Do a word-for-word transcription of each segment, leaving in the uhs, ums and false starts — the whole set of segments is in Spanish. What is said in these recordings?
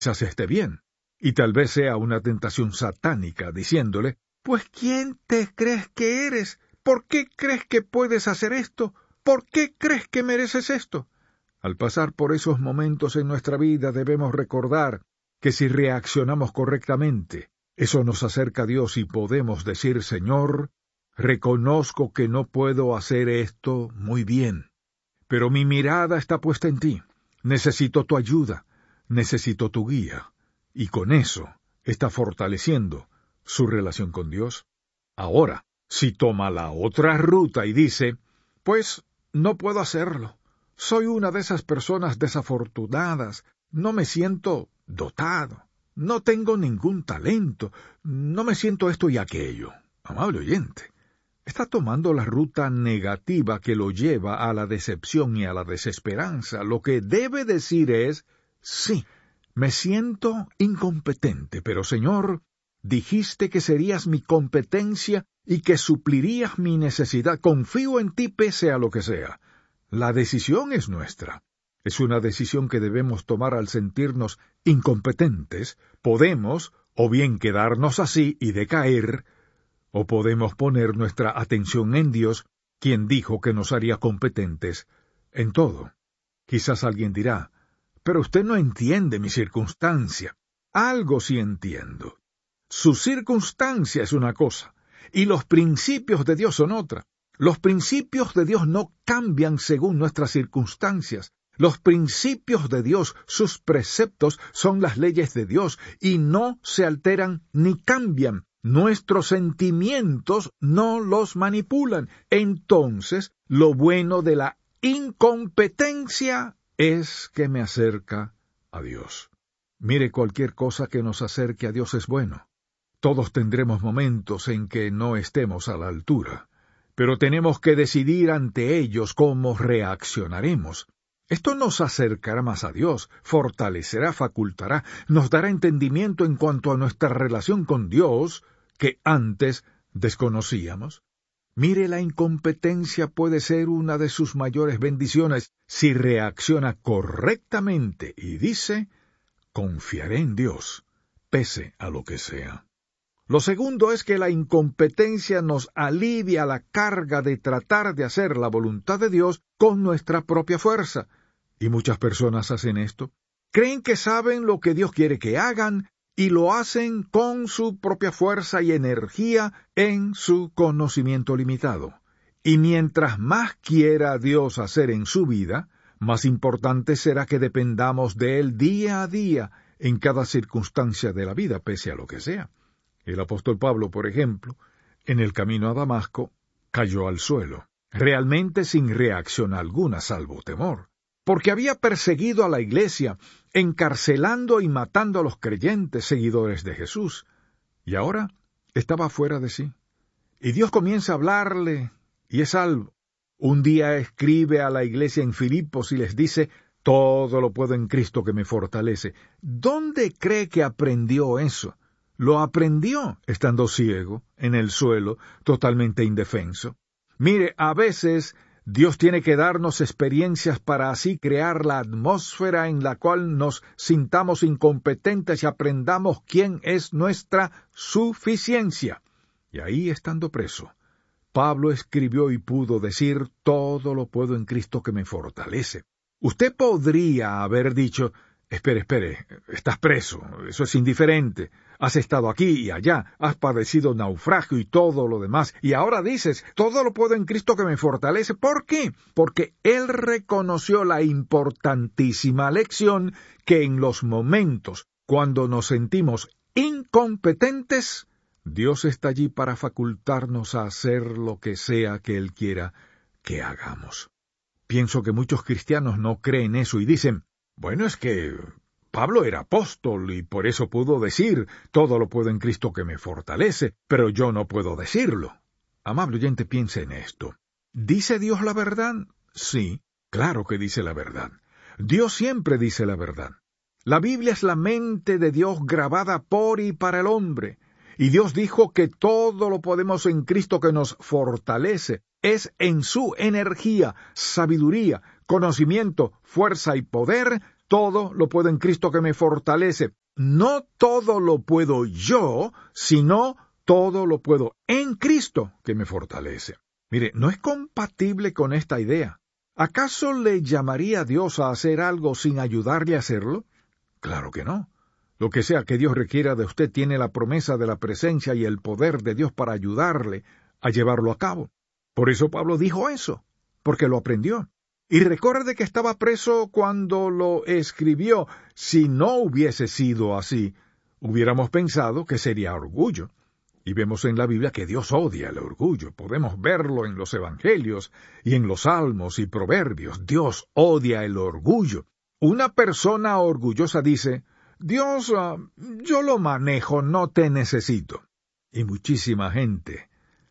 quizás esté bien, y tal vez sea una tentación satánica, diciéndole, «Pues ¿quién te crees que eres? ¿Por qué crees que puedes hacer esto? ¿Por qué crees que mereces esto?» Al pasar por esos momentos en nuestra vida debemos recordar que si reaccionamos correctamente, eso nos acerca a Dios y podemos decir, «Señor, reconozco que no puedo hacer esto muy bien, pero mi mirada está puesta en ti. Necesito tu ayuda, necesito tu guía». Y con eso está fortaleciendo su relación con Dios. Ahora, si toma la otra ruta y dice, «Pues no puedo hacerlo. Soy una de esas personas desafortunadas. No me siento dotado. No tengo ningún talento. No me siento esto y aquello». Amable oyente, está tomando la ruta negativa que lo lleva a la decepción y a la desesperanza. Lo que debe decir es, «Sí, me siento incompetente, pero Señor, dijiste que serías mi competencia y que suplirías mi necesidad. Confío en ti pese a lo que sea». La decisión es nuestra. Es una decisión que debemos tomar al sentirnos incompetentes. Podemos, o bien quedarnos así y decaer, o podemos poner nuestra atención en Dios, quien dijo que nos haría competentes en todo. Quizás alguien dirá, «Pero usted no entiende mi circunstancia». Algo sí entiendo. Su circunstancia es una cosa, y los principios de Dios son otra. Los principios de Dios no cambian según nuestras circunstancias. Los principios de Dios, sus preceptos, son las leyes de Dios, y no se alteran ni cambian. Nuestros sentimientos no los manipulan. Entonces, lo bueno de la incompetencia es que me acerca a Dios. Mire, cualquier cosa que nos acerque a Dios es bueno. Todos tendremos momentos en que no estemos a la altura, pero tenemos que decidir ante ellos cómo reaccionaremos. Esto nos acercará más a Dios, fortalecerá, facultará, nos dará entendimiento en cuanto a nuestra relación con Dios que antes desconocíamos. Mire, la incompetencia puede ser una de sus mayores bendiciones si reacciona correctamente y dice, «Confiaré en Dios, pese a lo que sea». Lo segundo es que la incompetencia nos alivia la carga de tratar de hacer la voluntad de Dios con nuestra propia fuerza. Y muchas personas hacen esto. Creen que saben lo que Dios quiere que hagan y lo hacen con su propia fuerza y energía en su conocimiento limitado. Y mientras más quiera Dios hacer en su vida, más importante será que dependamos de Él día a día en cada circunstancia de la vida, pese a lo que sea. El apóstol Pablo, por ejemplo, en el camino a Damasco, cayó al suelo, realmente sin reacción alguna, salvo temor, porque había perseguido a la iglesia, encarcelando y matando a los creyentes seguidores de Jesús, y ahora estaba fuera de sí. Y Dios comienza a hablarle, y es salvo. Un día escribe a la iglesia en Filipos y les dice, «Todo lo puedo en Cristo que me fortalece». ¿Dónde cree que aprendió eso? Lo aprendió estando ciego, en el suelo, totalmente indefenso. Mire, a veces Dios tiene que darnos experiencias para así crear la atmósfera en la cual nos sintamos incompetentes y aprendamos quién es nuestra suficiencia. Y ahí, estando preso, Pablo escribió y pudo decir, «Todo lo puedo en Cristo que me fortalece». Usted podría haber dicho, «Espere, espere, estás preso, eso es indiferente. Has estado aquí y allá, has padecido naufragio y todo lo demás, y ahora dices, todo lo puedo en Cristo que me fortalece». ¿Por qué? Porque Él reconoció la importantísima lección que en los momentos cuando nos sentimos incompetentes, Dios está allí para facultarnos a hacer lo que sea que Él quiera que hagamos. Pienso que muchos cristianos no creen eso y dicen, «Bueno, es que Pablo era apóstol y por eso pudo decir, todo lo puedo en Cristo que me fortalece, pero yo no puedo decirlo». Amable oyente, piense en esto. ¿Dice Dios la verdad? Sí, claro que dice la verdad. Dios siempre dice la verdad. La Biblia es la mente de Dios grabada por y para el hombre. Y Dios dijo que todo lo podemos en Cristo que nos fortalece. Es en su energía, sabiduría, conocimiento, fuerza y poder todo lo puedo en Cristo que me fortalece. No todo lo puedo yo, sino todo lo puedo en Cristo que me fortalece. Mire, no es compatible con esta idea. ¿Acaso le llamaría a Dios a hacer algo sin ayudarle a hacerlo? Claro que no. Lo que sea que Dios requiera de usted tiene la promesa de la presencia y el poder de Dios para ayudarle a llevarlo a cabo. Por eso Pablo dijo eso, porque lo aprendió. Y recuerde que estaba preso cuando lo escribió. Si no hubiese sido así, hubiéramos pensado que sería orgullo. Y vemos en la Biblia que Dios odia el orgullo. Podemos verlo en los Evangelios y en los Salmos y Proverbios. Dios odia el orgullo. Una persona orgullosa dice, Dios, uh, yo lo manejo, no te necesito. Y muchísima gente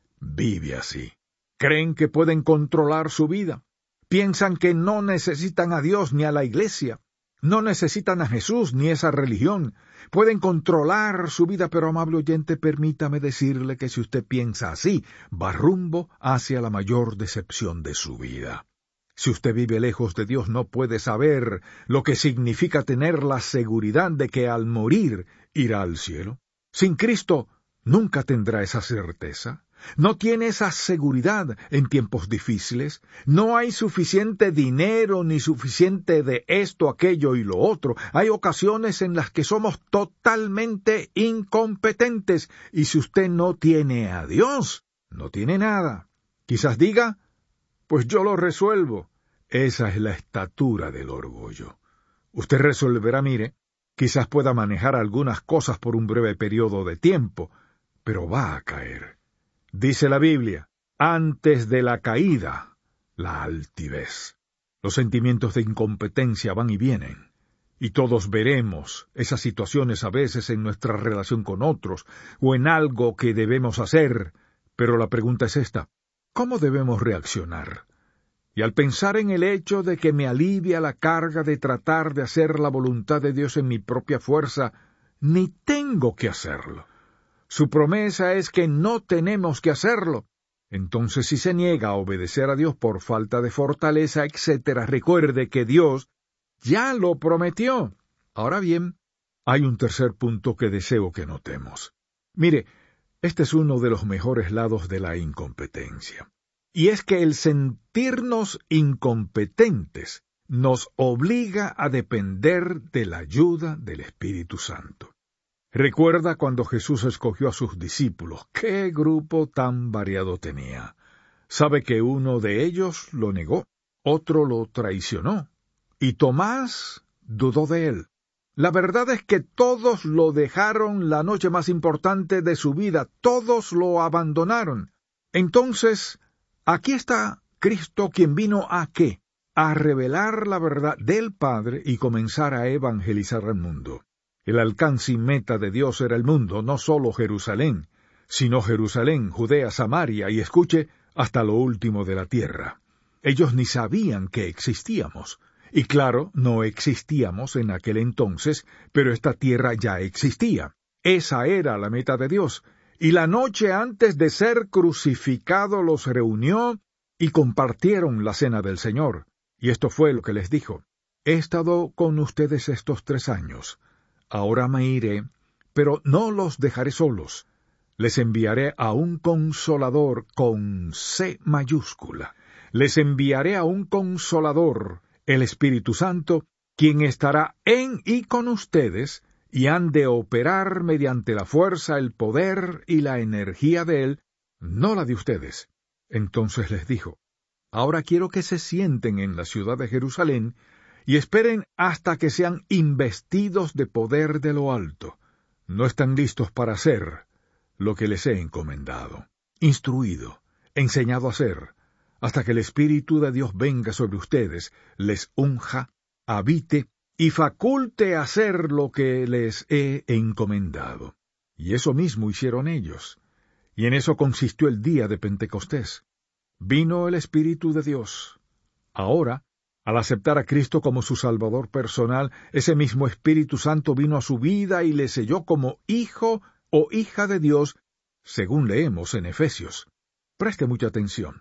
vive así. Creen que pueden controlar su vida. Piensan que no necesitan a Dios ni a la iglesia. No necesitan a Jesús ni esa religión. Pueden controlar su vida, pero amable oyente, permítame decirle que si usted piensa así, va rumbo hacia la mayor decepción de su vida. Si usted vive lejos de Dios, no puede saber lo que significa tener la seguridad de que al morir irá al cielo. Sin Cristo, nunca tendrá esa certeza. No tiene esa seguridad en tiempos difíciles. No hay suficiente dinero ni suficiente de esto, aquello y lo otro. Hay ocasiones en las que somos totalmente incompetentes. Y si usted no tiene a Dios, no tiene nada. Quizás diga, pues yo lo resuelvo. Esa es la estatura del orgullo. Usted resolverá, mire, quizás pueda manejar algunas cosas por un breve periodo de tiempo, pero va a caer. Dice la Biblia, antes de la caída, la altivez. Los sentimientos de incompetencia van y vienen, y todos veremos esas situaciones a veces en nuestra relación con otros, o en algo que debemos hacer, pero la pregunta es esta, ¿cómo debemos reaccionar? Y al pensar en el hecho de que me alivia la carga de tratar de hacer la voluntad de Dios en mi propia fuerza, ni tengo que hacerlo. Su promesa es que no tenemos que hacerlo. Entonces, si se niega a obedecer a Dios por falta de fortaleza, etcétera, recuerde que Dios ya lo prometió. Ahora bien, hay un tercer punto que deseo que notemos. Mire, este es uno de los mejores lados de la incompetencia. Y es que el sentirnos incompetentes nos obliga a depender de la ayuda del Espíritu Santo. Recuerda cuando Jesús escogió a sus discípulos, qué grupo tan variado tenía. Sabe que uno de ellos lo negó, otro lo traicionó, y Tomás dudó de él. La verdad es que todos lo dejaron la noche más importante de su vida, todos lo abandonaron. Entonces, aquí está Cristo, quien vino a ¿qué? A revelar la verdad del Padre y comenzar a evangelizar al mundo. El alcance y meta de Dios era el mundo, no solo Jerusalén, sino Jerusalén, Judea, Samaria y, escuche, hasta lo último de la tierra. Ellos ni sabían que existíamos. Y claro, no existíamos en aquel entonces, pero esta tierra ya existía. Esa era la meta de Dios. Y la noche antes de ser crucificado los reunió y compartieron la cena del Señor. Y esto fue lo que les dijo. He estado con ustedes estos tres años. Ahora me iré, pero no los dejaré solos. Les enviaré a un consolador con C mayúscula. Les enviaré a un consolador, el Espíritu Santo, quien estará en y con ustedes, y han de operar mediante la fuerza, el poder y la energía de Él, no la de ustedes. Entonces les dijo, ahora quiero que se sienten en la ciudad de Jerusalén, y esperen hasta que sean investidos de poder de lo alto. No están listos para hacer lo que les he encomendado, instruido, enseñado a hacer, hasta que el Espíritu de Dios venga sobre ustedes, les unja, habite y faculte a hacer lo que les he encomendado. Y eso mismo hicieron ellos. Y en eso consistió el día de Pentecostés. Vino el Espíritu de Dios. Ahora, al aceptar a Cristo como su Salvador personal, ese mismo Espíritu Santo vino a su vida y le selló como hijo o hija de Dios, según leemos en Efesios. Preste mucha atención.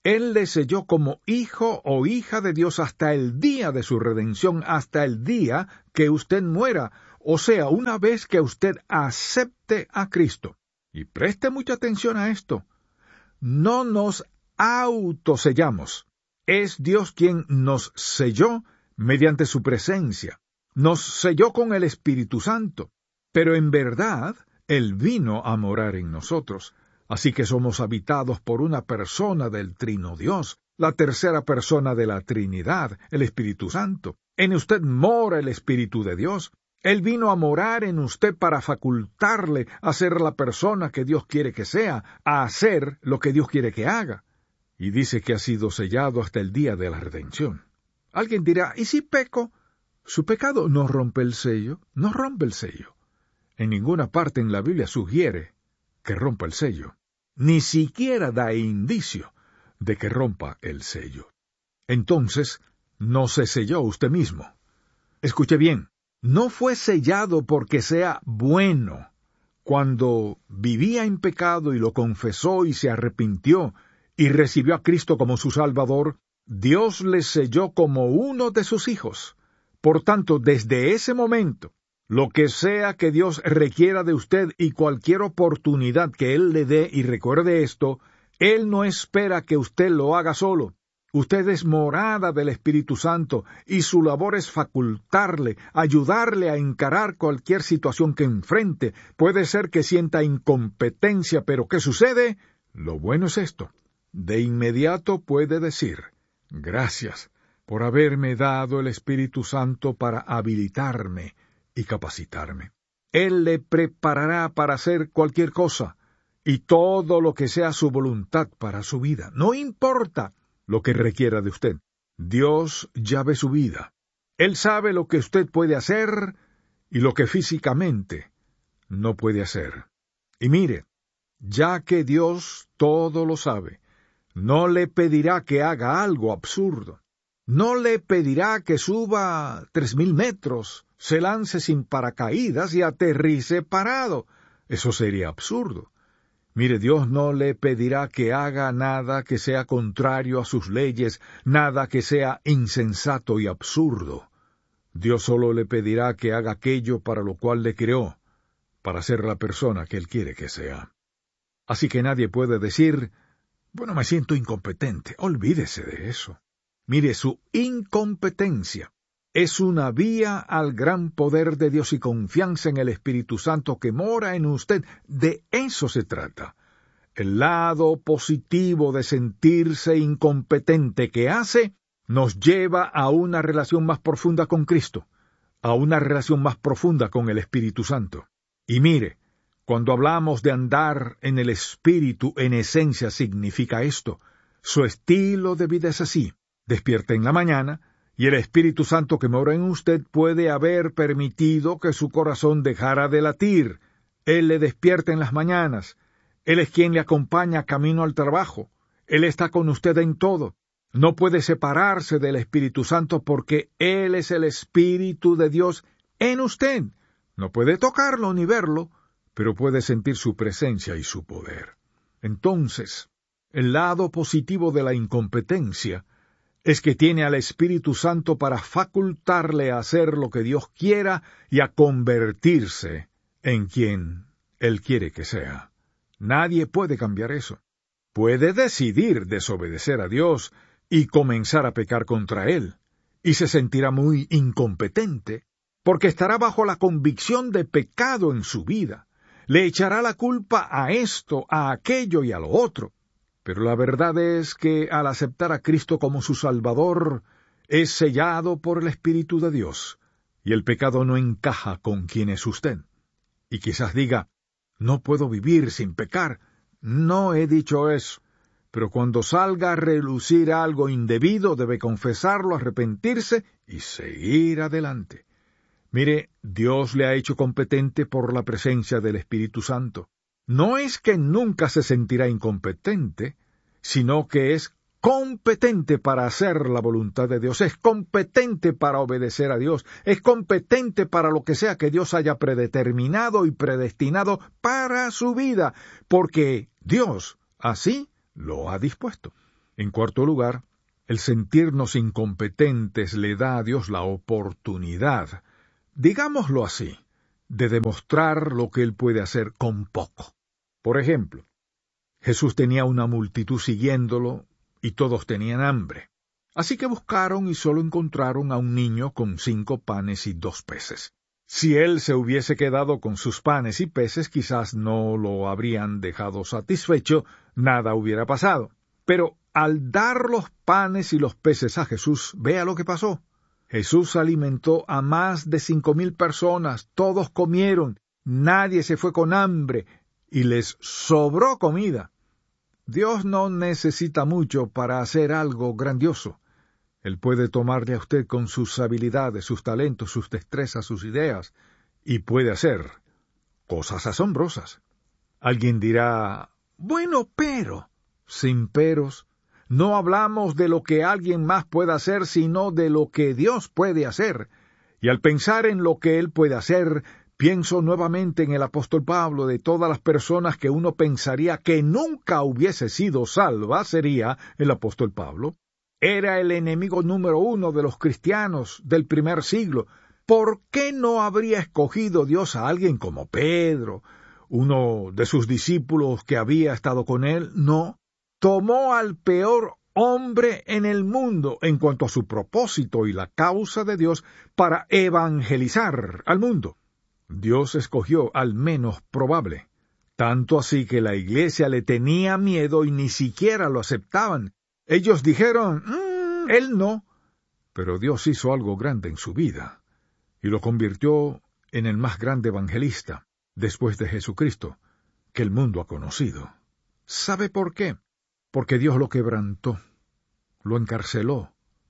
Él le selló como hijo o hija de Dios hasta el día de su redención, hasta el día que usted muera, o sea, una vez que usted acepte a Cristo. Y preste mucha atención a esto. No nos autosellamos. Es Dios quien nos selló mediante su presencia. Nos selló con el Espíritu Santo. Pero en verdad, Él vino a morar en nosotros. Así que somos habitados por una persona del Trino Dios, la tercera persona de la Trinidad, el Espíritu Santo. En usted mora el Espíritu de Dios. Él vino a morar en usted para facultarle a ser la persona que Dios quiere que sea, a hacer lo que Dios quiere que haga. Y dice que ha sido sellado hasta el día de la redención. Alguien dirá, ¿y si peco? ¿Su pecado no rompe el sello? No rompe el sello. En ninguna parte en la Biblia sugiere que rompa el sello. Ni siquiera da indicio de que rompa el sello. Entonces, no se selló usted mismo. Escuche bien, no fue sellado porque sea bueno. Cuando vivía en pecado y lo confesó y se arrepintió y recibió a Cristo como su Salvador, Dios le selló como uno de sus hijos. Por tanto, desde ese momento, lo que sea que Dios requiera de usted y cualquier oportunidad que Él le dé, y recuerde esto, Él no espera que usted lo haga solo. Usted es morada del Espíritu Santo y su labor es facultarle, ayudarle a encarar cualquier situación que enfrente. Puede ser que sienta incompetencia, pero ¿qué sucede? Lo bueno es esto. De inmediato puede decir, gracias por haberme dado el Espíritu Santo para habilitarme y capacitarme. Él le preparará para hacer cualquier cosa y todo lo que sea su voluntad para su vida. No importa lo que requiera de usted. Dios ya ve su vida. Él sabe lo que usted puede hacer y lo que físicamente no puede hacer. Y mire, ya que Dios todo lo sabe, no le pedirá que haga algo absurdo. No le pedirá que suba tres mil metros, se lance sin paracaídas y aterrice parado. Eso sería absurdo. Mire, Dios no le pedirá que haga nada que sea contrario a sus leyes, nada que sea insensato y absurdo. Dios solo le pedirá que haga aquello para lo cual le creó, para ser la persona que Él quiere que sea. Así que nadie puede decir, bueno, me siento incompetente. Olvídese de eso. Mire, su incompetencia es una vía al gran poder de Dios y confianza en el Espíritu Santo que mora en usted. De eso se trata. El lado positivo de sentirse incompetente que hace nos lleva a una relación más profunda con Cristo, a una relación más profunda con el Espíritu Santo. Y mire, cuando hablamos de andar en el Espíritu, en esencia significa esto. Su estilo de vida es así. Despierta en la mañana, y el Espíritu Santo que mora en usted puede haber permitido que su corazón dejara de latir. Él le despierta en las mañanas. Él es quien le acompaña camino al trabajo. Él está con usted en todo. No puede separarse del Espíritu Santo porque Él es el Espíritu de Dios en usted. No puede tocarlo ni verlo, pero puede sentir su presencia y su poder. Entonces, el lado positivo de la incompetencia es que tiene al Espíritu Santo para facultarle a hacer lo que Dios quiera y a convertirse en quien Él quiere que sea. Nadie puede cambiar eso. Puede decidir desobedecer a Dios y comenzar a pecar contra Él, y se sentirá muy incompetente, porque estará bajo la convicción de pecado en su vida. Le echará la culpa a esto, a aquello y a lo otro. Pero la verdad es que al aceptar a Cristo como su Salvador, es sellado por el Espíritu de Dios, y el pecado no encaja con quien es usted. Y quizás diga, no puedo vivir sin pecar. No he dicho eso. Pero cuando salga a relucir algo indebido, debe confesarlo, arrepentirse y seguir adelante. Mire, Dios le ha hecho competente por la presencia del Espíritu Santo. No es que nunca se sentirá incompetente, sino que es competente para hacer la voluntad de Dios, es competente para obedecer a Dios, es competente para lo que sea que Dios haya predeterminado y predestinado para su vida, porque Dios así lo ha dispuesto. En cuarto lugar, el sentirnos incompetentes le da a Dios la oportunidad, digámoslo así, de demostrar lo que Él puede hacer con poco. Por ejemplo, Jesús tenía una multitud siguiéndolo y todos tenían hambre. Así que buscaron y solo encontraron a un niño con cinco panes y dos peces. Si él se hubiese quedado con sus panes y peces, quizás no lo habrían dejado satisfecho, nada hubiera pasado. Pero al dar los panes y los peces a Jesús, vea lo que pasó. Jesús alimentó a más de cinco mil personas, todos comieron, nadie se fue con hambre y les sobró comida. Dios no necesita mucho para hacer algo grandioso. Él puede tomarle a usted con sus habilidades, sus talentos, sus destrezas, sus ideas, y puede hacer cosas asombrosas. Alguien dirá, bueno, pero, sin peros, no hablamos de lo que alguien más puede hacer, sino de lo que Dios puede hacer. Y al pensar en lo que Él puede hacer, pienso nuevamente en el apóstol Pablo. De todas las personas que uno pensaría que nunca hubiese sido salva, sería el apóstol Pablo. Era el enemigo número uno de los cristianos del primer siglo. ¿Por qué no habría escogido Dios a alguien como Pedro, uno de sus discípulos que había estado con él? No. Tomó al peor hombre en el mundo en cuanto a su propósito y la causa de Dios para evangelizar al mundo. Dios escogió al menos probable, tanto así que la iglesia le tenía miedo y ni siquiera lo aceptaban. Ellos dijeron, mm, él no, pero Dios hizo algo grande en su vida y lo convirtió en el más grande evangelista, después de Jesucristo, que el mundo ha conocido. ¿Sabe por qué? Porque Dios lo quebrantó, lo encarceló,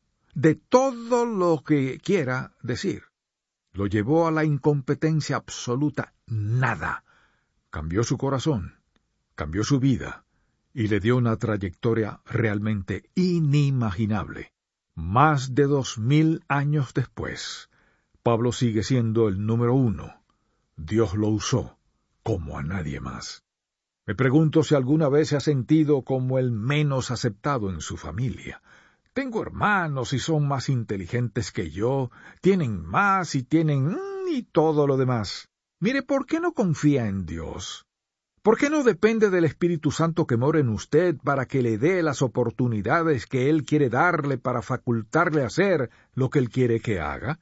de todo lo que quiera decir. Lo llevó a la incompetencia absoluta, nada. Cambió su corazón, cambió su vida, y le dio una trayectoria realmente inimaginable. Más de dos mil años después, Pablo sigue siendo el número uno. Dios lo usó como a nadie más. Me pregunto si alguna vez se ha sentido como el menos aceptado en su familia. Tengo hermanos y son más inteligentes que yo, tienen más y tienen mm, y todo lo demás. Mire, ¿por qué no confía en Dios? ¿Por qué no depende del Espíritu Santo que mora en usted para que le dé las oportunidades que Él quiere darle para facultarle a hacer lo que Él quiere que haga?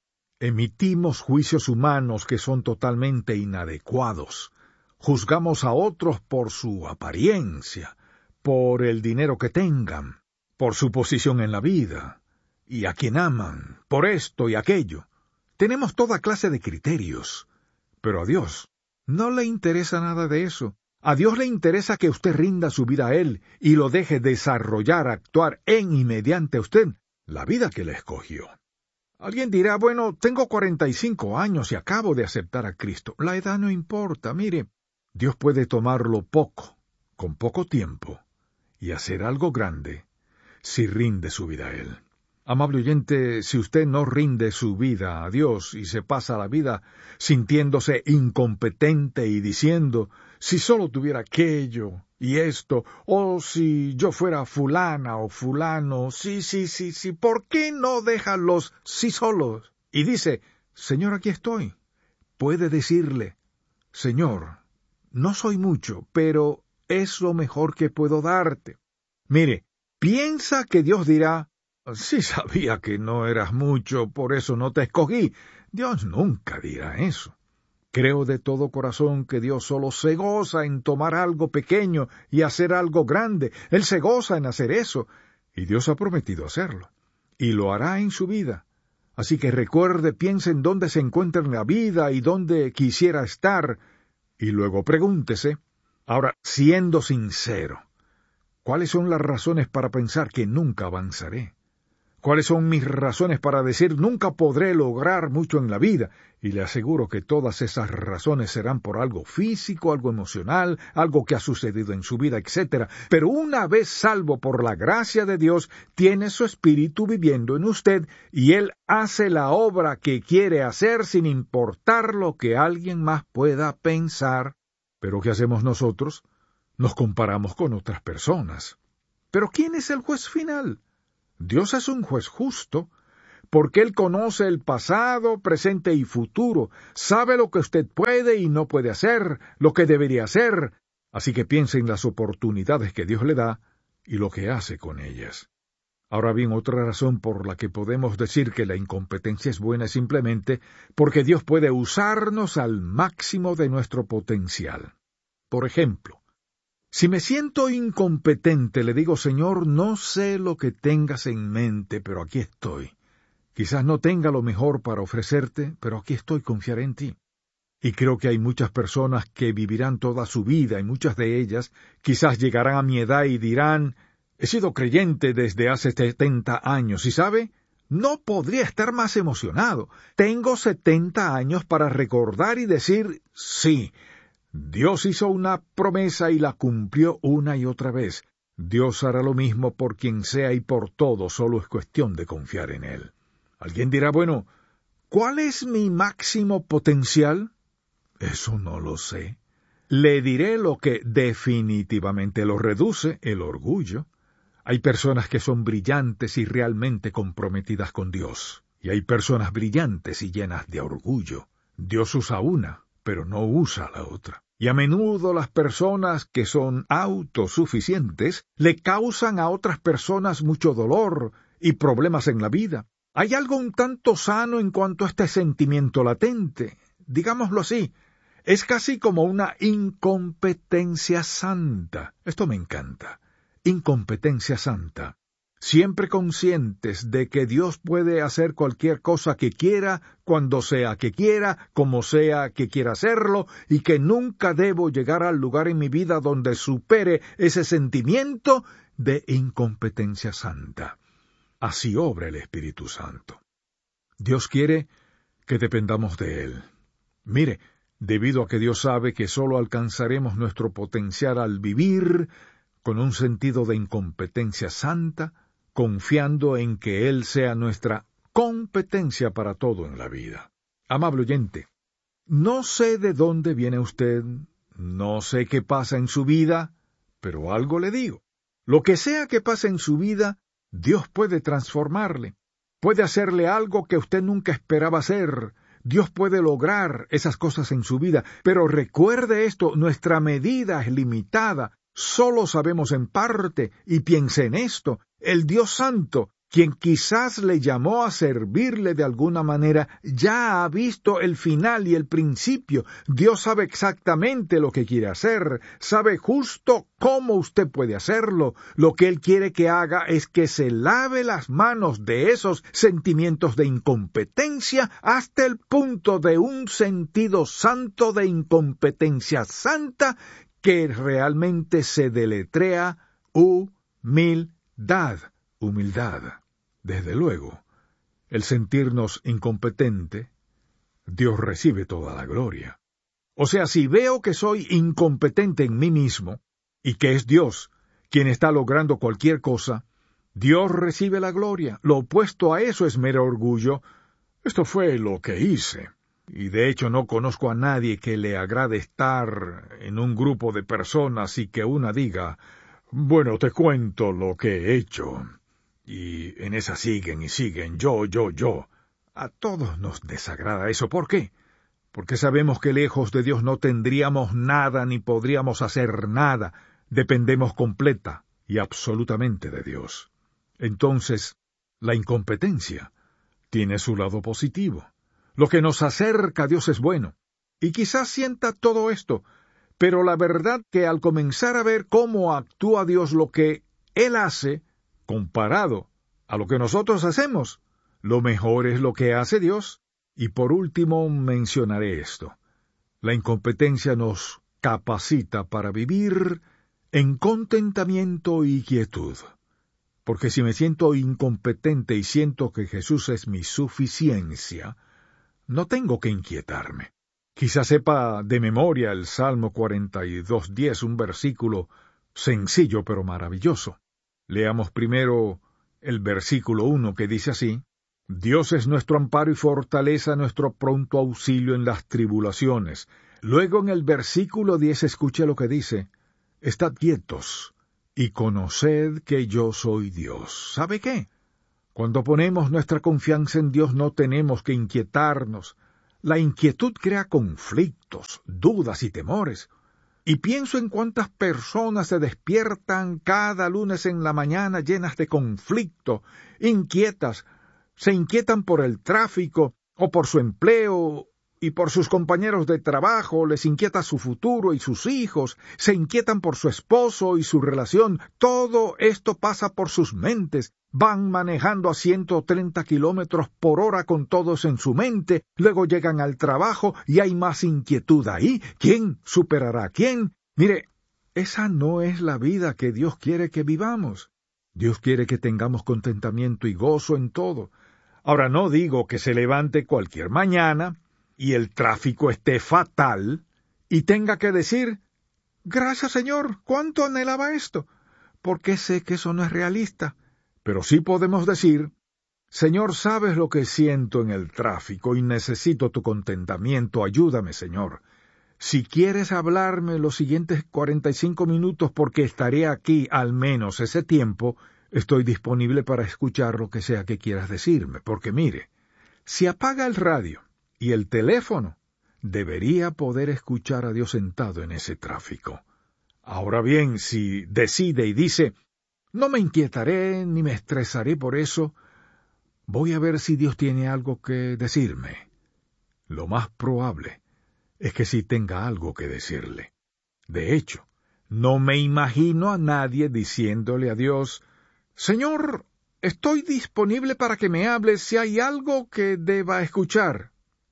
Emitimos juicios humanos que son totalmente inadecuados. Juzgamos a otros por su apariencia, por el dinero que tengan, por su posición en la vida, y a quien aman, por esto y aquello. Tenemos toda clase de criterios, pero a Dios no le interesa nada de eso. A Dios le interesa que usted rinda su vida a Él y lo deje desarrollar, actuar en y mediante usted la vida que le escogió. Alguien dirá, bueno, tengo cuarenta y cinco años y acabo de aceptar a Cristo. La edad no importa, mire, Dios puede tomarlo poco, con poco tiempo, y hacer algo grande, si rinde su vida a Él. Amable oyente, si usted no rinde su vida a Dios y se pasa la vida sintiéndose incompetente y diciendo, si solo tuviera aquello y esto, o si yo fuera fulana o fulano, sí, sí, sí, sí, ¿por qué no deja los sí solos? Y dice, Señor, aquí estoy. Puede decirle, Señor, no soy mucho, pero es lo mejor que puedo darte. Mire, piensa que Dios dirá, sí sabía que no eras mucho, por eso no te escogí. Dios nunca dirá eso. Creo de todo corazón que Dios solo se goza en tomar algo pequeño y hacer algo grande. Él se goza en hacer eso, y Dios ha prometido hacerlo, y lo hará en su vida. Así que recuerde, piense en dónde se encuentra en la vida y dónde quisiera estar, y luego pregúntese, ahora, siendo sincero, ¿cuáles son las razones para pensar que nunca avanzaré? ¿Cuáles son mis razones para decir nunca podré lograr mucho en la vida? Y le aseguro que todas esas razones serán por algo físico, algo emocional, algo que ha sucedido en su vida, etcétera. Pero una vez salvo por la gracia de Dios, tiene su espíritu viviendo en usted y Él hace la obra que quiere hacer sin importar lo que alguien más pueda pensar. ¿Pero qué hacemos nosotros? Nos comparamos con otras personas. Pero ¿quién es el juez final? Dios es un juez justo, porque Él conoce el pasado, presente y futuro, sabe lo que usted puede y no puede hacer, lo que debería hacer, así que piense en las oportunidades que Dios le da y lo que hace con ellas. Ahora bien, otra razón por la que podemos decir que la incompetencia es buena es simplemente porque Dios puede usarnos al máximo de nuestro potencial. Por ejemplo, si me siento incompetente, le digo, Señor, no sé lo que tengas en mente, pero aquí estoy. Quizás no tenga lo mejor para ofrecerte, pero aquí estoy, confiaré en ti. Y creo que hay muchas personas que vivirán toda su vida, y muchas de ellas quizás llegarán a mi edad y dirán, he sido creyente desde hace setenta años, y ¿sabe? No podría estar más emocionado. Tengo setenta años para recordar y decir, sí, Dios hizo una promesa y la cumplió una y otra vez. Dios hará lo mismo por quien sea y por todo, solo es cuestión de confiar en Él. Alguien dirá, bueno, ¿cuál es mi máximo potencial? Eso no lo sé. Le diré lo que definitivamente lo reduce, el orgullo. Hay personas que son brillantes y realmente comprometidas con Dios. Y hay personas brillantes y llenas de orgullo. Dios usa una, pero no usa la otra. Y a menudo las personas que son autosuficientes le causan a otras personas mucho dolor y problemas en la vida. Hay algo un tanto sano en cuanto a este sentimiento latente, digámoslo así. Es casi como una incompetencia santa. Esto me encanta. Incompetencia santa. Siempre conscientes de que Dios puede hacer cualquier cosa que quiera, cuando sea que quiera, como sea que quiera hacerlo, y que nunca debo llegar al lugar en mi vida donde supere ese sentimiento de incompetencia santa. Así obra el Espíritu Santo. Dios quiere que dependamos de Él. Mire, debido a que Dios sabe que solo alcanzaremos nuestro potencial al vivir con un sentido de incompetencia santa, confiando en que Él sea nuestra competencia para todo en la vida. Amable oyente, no sé de dónde viene usted, no sé qué pasa en su vida, pero algo le digo. Lo que sea que pase en su vida, Dios puede transformarle, puede hacerle algo que usted nunca esperaba hacer. Dios puede lograr esas cosas en su vida, pero recuerde esto, nuestra medida es limitada, solo sabemos en parte, y piense en esto, el Dios Santo, quien quizás le llamó a servirle de alguna manera, ya ha visto el final y el principio. Dios sabe exactamente lo que quiere hacer, sabe justo cómo usted puede hacerlo. Lo que Él quiere que haga es que se lave las manos de esos sentimientos de incompetencia hasta el punto de un sentido santo de incompetencia santa que realmente se deletrea humildad. Humildad. Desde luego, el sentirnos incompetente, Dios recibe toda la gloria. O sea, si veo que soy incompetente en mí mismo, y que es Dios quien está logrando cualquier cosa, Dios recibe la gloria. Lo opuesto a eso es mero orgullo. Esto fue lo que hice. Y de hecho no conozco a nadie que le agrade estar en un grupo de personas y que una diga, bueno, te cuento lo que he hecho. Y en esa siguen y siguen, yo, yo, yo. A todos nos desagrada eso. ¿Por qué? Porque sabemos que lejos de Dios no tendríamos nada ni podríamos hacer nada. Dependemos completa y absolutamente de Dios. Entonces, la incompetencia tiene su lado positivo. Lo que nos acerca a Dios es bueno. Y quizás sienta todo esto, pero la verdad que al comenzar a ver cómo actúa Dios, lo que Él hace, comparado a lo que nosotros hacemos, lo mejor es lo que hace Dios. Y por último mencionaré esto. La incompetencia nos capacita para vivir en contentamiento y quietud. Porque si me siento incompetente y siento que Jesús es mi suficiencia, no tengo que inquietarme. Quizás sepa de memoria el Salmo cuarenta y dos diez, un versículo sencillo pero maravilloso. Leamos primero el versículo uno que dice así: Dios es nuestro amparo y fortaleza, nuestro pronto auxilio en las tribulaciones. Luego en el versículo diez escuche lo que dice: Estad quietos y conoced que yo soy Dios. ¿Sabe qué? Cuando ponemos nuestra confianza en Dios no tenemos que inquietarnos. La inquietud crea conflictos, dudas y temores. Y pienso en cuántas personas se despiertan cada lunes en la mañana llenas de conflicto, inquietas, se inquietan por el tráfico o por su empleo y por sus compañeros de trabajo, les inquieta su futuro y sus hijos, se inquietan por su esposo y su relación. Todo esto pasa por sus mentes. Van manejando a ciento treinta kilómetros por hora con todos en su mente, luego llegan al trabajo y hay más inquietud ahí. ¿Quién superará a quién? Mire, esa no es la vida que Dios quiere que vivamos. Dios quiere que tengamos contentamiento y gozo en todo. Ahora, no digo que se levante cualquier mañana y el tráfico esté fatal y tenga que decir, gracias Señor, ¿cuánto anhelaba esto? Porque sé que eso no es realista. Pero sí podemos decir, Señor, sabes lo que siento en el tráfico y necesito tu contentamiento, ayúdame, Señor. Si quieres hablarme los siguientes cuarenta y cinco minutos porque estaré aquí al menos ese tiempo, estoy disponible para escuchar lo que sea que quieras decirme, porque mire, si apaga el radio y el teléfono, debería poder escuchar a Dios sentado en ese tráfico. Ahora bien, si decide y dice, no me inquietaré ni me estresaré por eso, voy a ver si Dios tiene algo que decirme. Lo más probable es que sí tenga algo que decirle. De hecho, no me imagino a nadie diciéndole a Dios, Señor, estoy disponible para que me hables si hay algo que deba escuchar.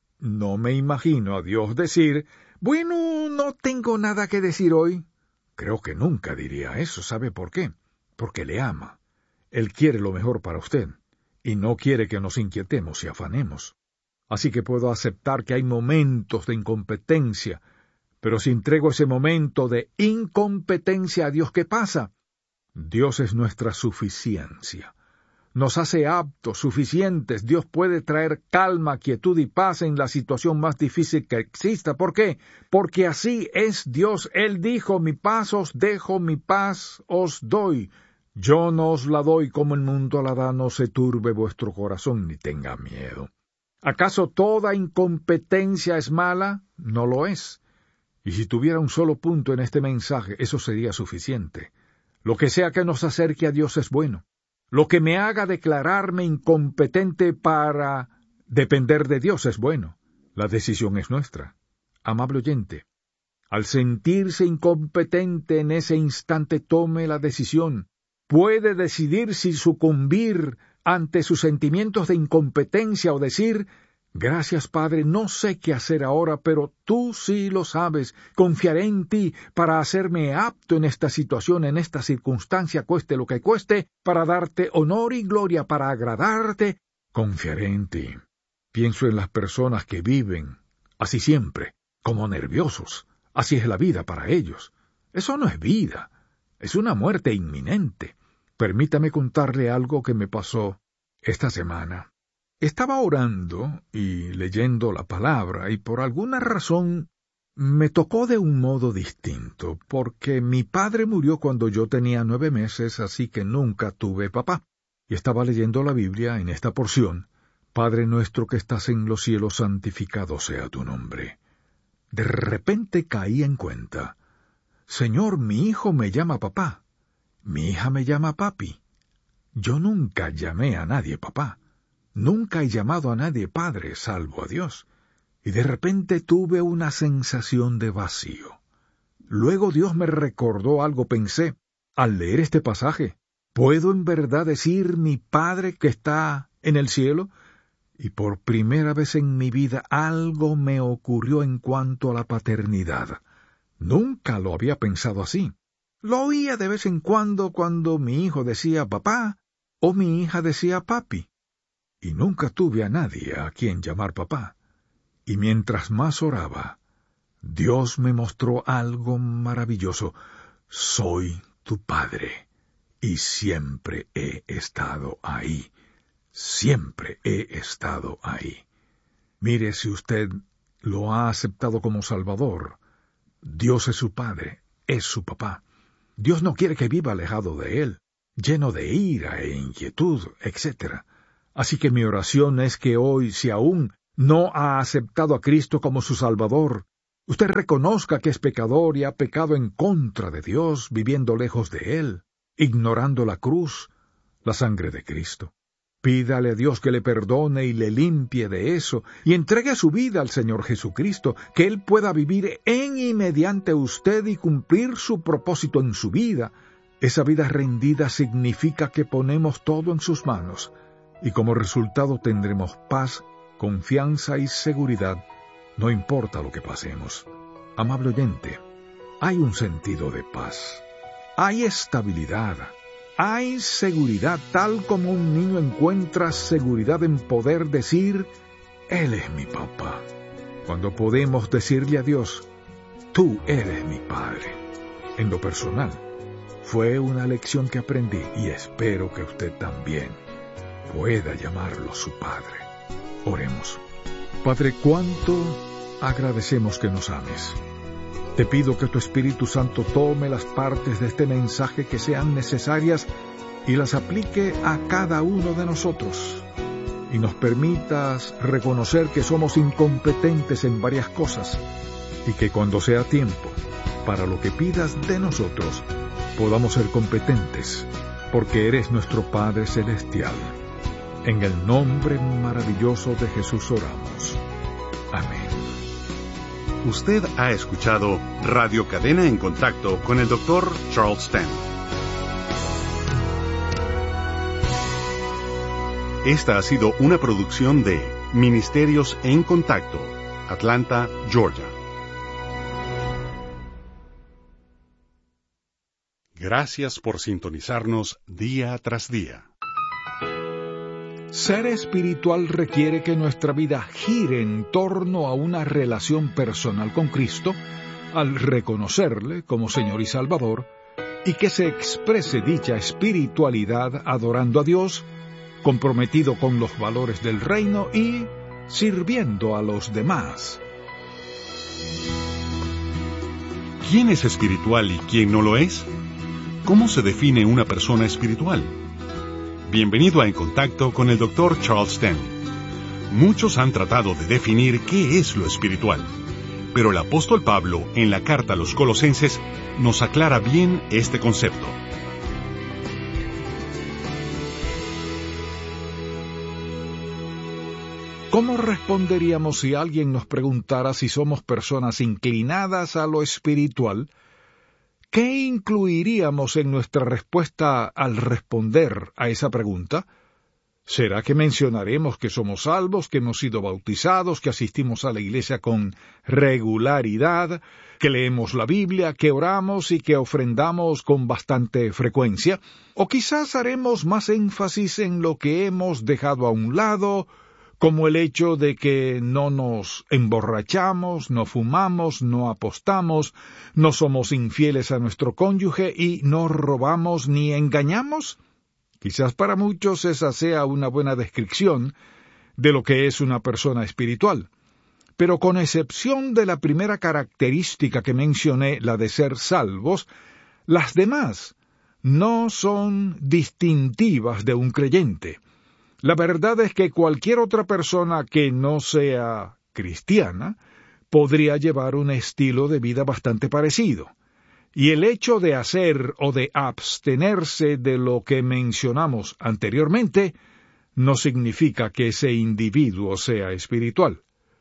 No me imagino a Dios decir, bueno, no tengo nada que decir hoy. Creo que nunca diría eso. ¿Sabe por qué? Porque le ama. Él quiere lo mejor para usted, y no quiere que nos inquietemos y afanemos. Así que puedo aceptar que hay momentos de incompetencia, pero si entrego ese momento de incompetencia a Dios, ¿qué pasa? Dios es nuestra suficiencia. Nos hace aptos, suficientes. Dios puede traer calma, quietud y paz en la situación más difícil que exista. ¿Por qué? Porque así es Dios. Él dijo, mi paz os dejo, mi paz os doy. Yo no os la doy como el mundo la da, no se turbe vuestro corazón ni tenga miedo. ¿Acaso toda incompetencia es mala? No lo es. Y si tuviera un solo punto en este mensaje, eso sería suficiente. Lo que sea que nos acerque a Dios es bueno. Lo que me haga declararme incompetente para depender de Dios es bueno. La decisión es nuestra. Amable oyente, al sentirse incompetente en ese instante tome la decisión. Puede decidir si sucumbir ante sus sentimientos de incompetencia o decir, gracias Padre, no sé qué hacer ahora, pero tú sí lo sabes. Confiaré en ti para hacerme apto en esta situación, en esta circunstancia, cueste lo que cueste, para darte honor y gloria, para agradarte. Confiaré en ti. Pienso en las personas que viven, así siempre, como nerviosos. Así es la vida para ellos. Eso no es vida. Es una muerte inminente. Permítame contarle algo que me pasó esta semana. Estaba orando y leyendo la palabra, y por alguna razón me tocó de un modo distinto, porque mi padre murió cuando yo tenía nueve meses, así que nunca tuve papá. Y estaba leyendo la Biblia en esta porción, Padre nuestro que estás en los cielos, santificado sea tu nombre. De repente caí en cuenta, Señor, mi hijo me llama papá, mi hija me llama papi. Yo nunca llamé a nadie papá. Nunca he llamado a nadie padre, salvo a Dios. Y de repente tuve una sensación de vacío. Luego Dios me recordó algo, pensé, al leer este pasaje, ¿puedo en verdad decir mi Padre que está en el cielo? Y por primera vez en mi vida algo me ocurrió en cuanto a la paternidad. Nunca lo había pensado así. Lo oía de vez en cuando cuando mi hijo decía papá o mi hija decía papi. Y nunca tuve a nadie a quien llamar papá. Y mientras más oraba, Dios me mostró algo maravilloso. Soy tu Padre, y siempre he estado ahí. Siempre he estado ahí. Mire, si usted lo ha aceptado como Salvador, Dios es su Padre, es su papá. Dios no quiere que viva alejado de Él, lleno de ira e inquietud, etcétera. Así que mi oración es que hoy, si aún no ha aceptado a Cristo como su Salvador, usted reconozca que es pecador y ha pecado en contra de Dios, viviendo lejos de Él, ignorando la cruz, la sangre de Cristo. Pídale a Dios que le perdone y le limpie de eso, y entregue su vida al Señor Jesucristo, que Él pueda vivir en y mediante usted y cumplir su propósito en su vida. Esa vida rendida significa que ponemos todo en sus manos, y como resultado tendremos paz, confianza y seguridad, no importa lo que pasemos. Amable oyente, hay un sentido de paz, hay estabilidad, hay seguridad, tal como un niño encuentra seguridad en poder decir, Él es mi papá. Cuando podemos decirle a Dios, tú eres mi Padre. En lo personal, fue una lección que aprendí y espero que usted también pueda llamarlo su Padre. Oremos. Padre, cuánto agradecemos que nos ames. Te pido que tu Espíritu Santo tome las partes de este mensaje que sean necesarias y las aplique a cada uno de nosotros, y nos permitas reconocer que somos incompetentes en varias cosas, y que cuando sea tiempo para lo que pidas de nosotros, podamos ser competentes, porque eres nuestro Padre Celestial. En el nombre maravilloso de Jesús oramos. Amén. Usted ha escuchado Radio Cadena en Contacto con el doctor Charles Stanley. Esta ha sido una producción de Ministerios en Contacto, Atlanta, Georgia. Gracias por sintonizarnos día tras día. Ser espiritual requiere que nuestra vida gire en torno a una relación personal con Cristo, al reconocerle como Señor y Salvador, y que se exprese dicha espiritualidad adorando a Dios, comprometido con los valores del reino y sirviendo a los demás. ¿Quién es espiritual y quién no lo es? ¿Cómo se define una persona espiritual? Bienvenido a En Contacto con el doctor Charles Stanley. Muchos han tratado de definir qué es lo espiritual, pero el apóstol Pablo, en la carta a los Colosenses, nos aclara bien este concepto. ¿Cómo responderíamos si alguien nos preguntara si somos personas inclinadas a lo espiritual? ¿Qué incluiríamos en nuestra respuesta al responder a esa pregunta? ¿Será que mencionaremos que somos salvos, que hemos sido bautizados, que asistimos a la iglesia con regularidad, que leemos la Biblia, que oramos y que ofrendamos con bastante frecuencia? ¿O quizás haremos más énfasis en lo que hemos dejado a un lado, como el hecho de que no nos emborrachamos, no fumamos, no apostamos, no somos infieles a nuestro cónyuge y no robamos ni engañamos? Quizás para muchos esa sea una buena descripción de lo que es una persona espiritual. Pero con excepción de la primera característica que mencioné, la de ser salvos, las demás no son distintivas de un creyente. La verdad es que cualquier otra persona que no sea cristiana podría llevar un estilo de vida bastante parecido. Y el hecho de hacer o de abstenerse de lo que mencionamos anteriormente no significa que ese individuo sea espiritual.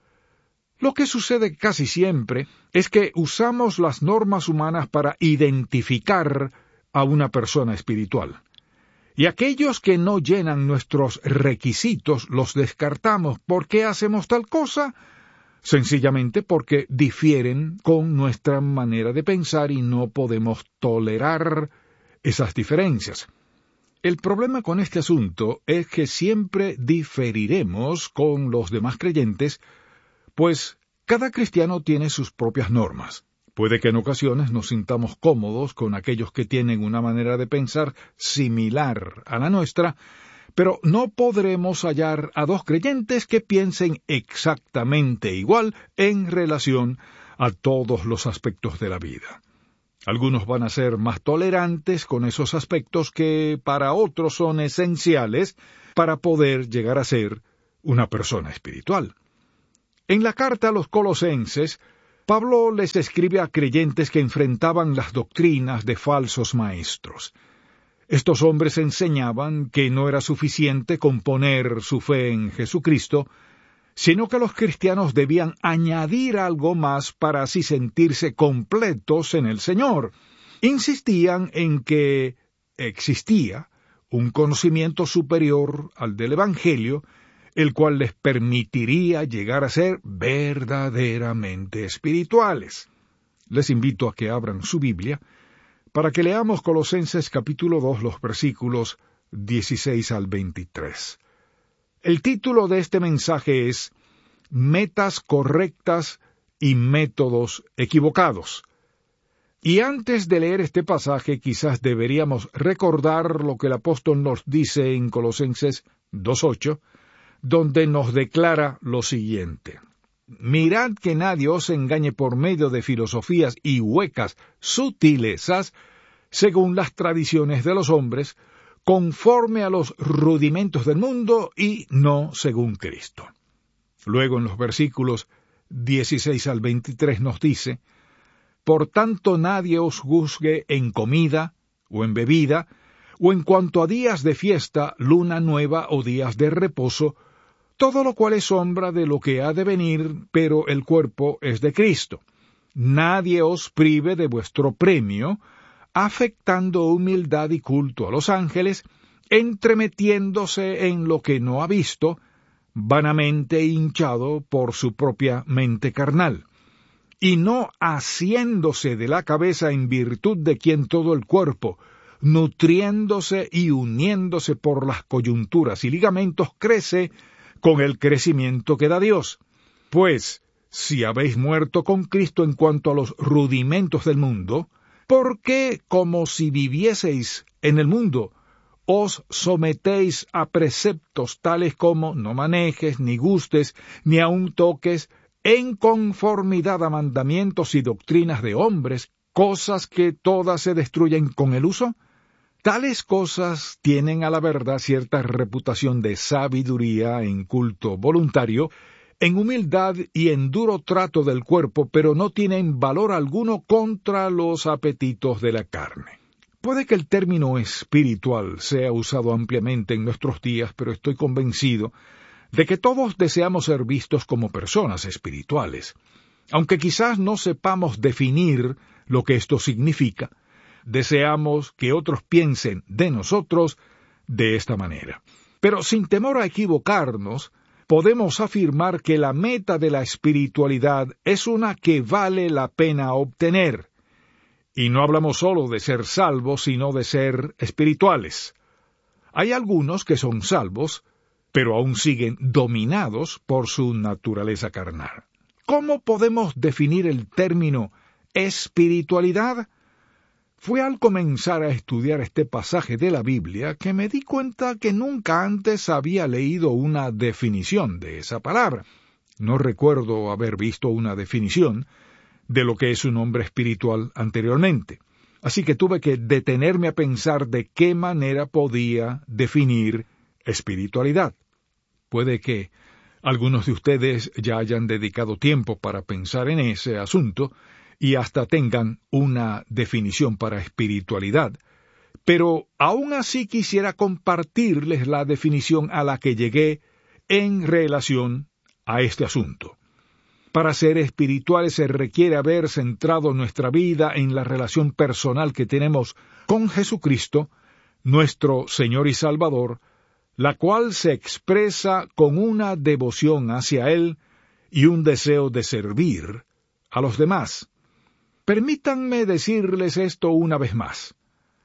Lo que sucede casi siempre es que usamos las normas humanas para identificar a una persona espiritual. Y aquellos que no llenan nuestros requisitos los descartamos. ¿Por qué hacemos tal cosa? Sencillamente porque difieren con nuestra manera de pensar y no podemos tolerar esas diferencias. El problema con este asunto es que siempre diferiremos con los demás creyentes, pues cada cristiano tiene sus propias normas. Puede que en ocasiones nos sintamos cómodos con aquellos que tienen una manera de pensar similar a la nuestra, pero no podremos hallar a dos creyentes que piensen exactamente igual en relación a todos los aspectos de la vida. Algunos van a ser más tolerantes con esos aspectos que para otros son esenciales para poder llegar a ser una persona espiritual. En la carta a los Colosenses, Pablo les escribe a creyentes que enfrentaban las doctrinas de falsos maestros. Estos hombres enseñaban que no era suficiente con poner su fe en Jesucristo, sino que los cristianos debían añadir algo más para así sentirse completos en el Señor. Insistían en que existía un conocimiento superior al del Evangelio, el cual les permitiría llegar a ser verdaderamente espirituales. Les invito a que abran su Biblia para que leamos Colosenses capítulo dos, los versículos dieciséis al veintitrés. El título de este mensaje es Metas correctas y métodos equivocados. Y antes de leer este pasaje, quizás deberíamos recordar lo que el apóstol nos dice en Colosenses dos ocho, donde nos declara lo siguiente: Mirad que nadie os engañe por medio de filosofías y huecas sutilezas, según las tradiciones de los hombres, conforme a los rudimentos del mundo y no según Cristo. Luego en los versículos dieciséis al veintitrés nos dice: Por tanto nadie os juzgue en comida o en bebida, o en cuanto a días de fiesta, luna nueva o días de reposo, todo lo cual es sombra de lo que ha de venir, pero el cuerpo es de Cristo. Nadie os prive de vuestro premio, afectando humildad y culto a los ángeles, entremetiéndose en lo que no ha visto, vanamente hinchado por su propia mente carnal, y no asiéndose de la cabeza en virtud de quien todo el cuerpo, nutriéndose y uniéndose por las coyunturas y ligamentos, crece con el crecimiento que da Dios. Pues, si habéis muerto con Cristo en cuanto a los rudimentos del mundo, ¿por qué, como si vivieseis en el mundo, os sometéis a preceptos tales como no manejes, ni gustes, ni aun toques, en conformidad a mandamientos y doctrinas de hombres, cosas que todas se destruyen con el uso? Tales cosas tienen a la verdad cierta reputación de sabiduría en culto voluntario, en humildad y en duro trato del cuerpo, pero no tienen valor alguno contra los apetitos de la carne. Puede que el término espiritual sea usado ampliamente en nuestros días, pero estoy convencido de que todos deseamos ser vistos como personas espirituales. Aunque quizás no sepamos definir lo que esto significa, deseamos que otros piensen de nosotros de esta manera. Pero sin temor a equivocarnos, podemos afirmar que la meta de la espiritualidad es una que vale la pena obtener. Y no hablamos solo de ser salvos, sino de ser espirituales. Hay algunos que son salvos, pero aún siguen dominados por su naturaleza carnal. ¿Cómo podemos definir el término espiritualidad? Fue al comenzar a estudiar este pasaje de la Biblia que me di cuenta que nunca antes había leído una definición de esa palabra. No recuerdo haber visto una definición de lo que es un hombre espiritual anteriormente. Así que tuve que detenerme a pensar de qué manera podía definir espiritualidad. Puede que algunos de ustedes ya hayan dedicado tiempo para pensar en ese asunto y hasta tengan una definición para espiritualidad, pero aún así quisiera compartirles la definición a la que llegué en relación a este asunto. Para ser espirituales se requiere haber centrado nuestra vida en la relación personal que tenemos con Jesucristo, nuestro Señor y Salvador, la cual se expresa con una devoción hacia Él y un deseo de servir a los demás. Permítanme decirles esto una vez más.